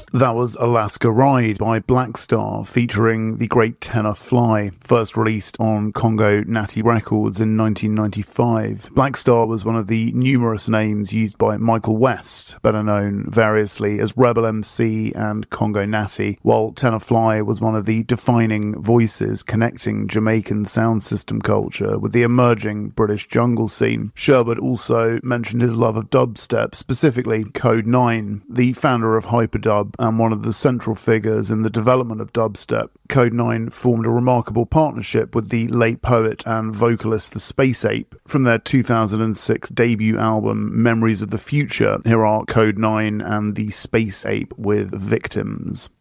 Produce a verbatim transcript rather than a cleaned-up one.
That was Alaska Ride by Blackstar, featuring the great tenor Fly, first released on Congo Natty Records in nineteen ninety-five. Blackstar was one of the numerous names used by Michael West, better known variously as Rebel M C and Congo Natty, while tenor Fly was one of the defining voices connecting Jamaican sound system culture with the emerging British jungle scene. Sherbert also mentioned his love of dubstep, specifically Code nine, the founder of Hyperdub and one of the central figures in the development of dubstep. Code nine formed a remarkable partnership with the late poet and vocalist The Space Ape. From their two thousand six debut album Memories of the Future, here are Code nine and The Space Ape with Victims.